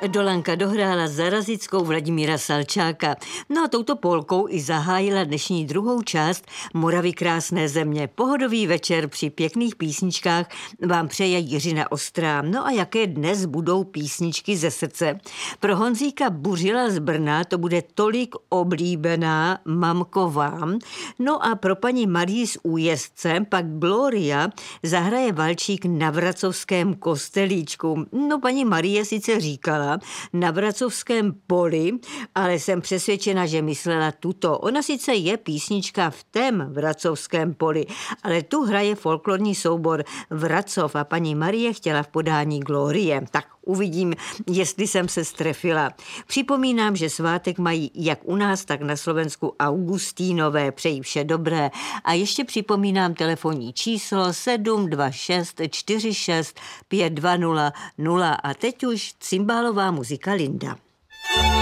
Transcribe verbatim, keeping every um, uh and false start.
Dolanka dohrála za Razickou Vladimíra Salčáka. No a touto polkou i zahájila dnešní druhou část Moravy krásné země. Pohodový večer při pěkných písničkách vám přeje Jiřina Ostrá. No a jaké dnes budou písničky ze srdce? Pro Honzíka Buřila z Brna to bude Tolik oblíbená mamko vám. No a pro paní Marii z Újezdce pak Gloria zahraje valčík na Vracovském kostelíčku. No paní Marie sice říkala na Vracovském poli, ale jsem přesvědčena, že myslela tuto. Ona sice je písnička v tém Vracovském poli, ale tu hraje folklorní soubor Vracov a paní Marie chtěla v podání Glorie. Tak uvidím, jestli jsem se strefila. Připomínám, že svátek mají jak u nás, tak na Slovensku Augustínové. Přeji vše dobré. A ještě připomínám telefonní číslo sedm dva šest čtyři šest pět dva nula nula. A teď už cymbálová muzika Linda.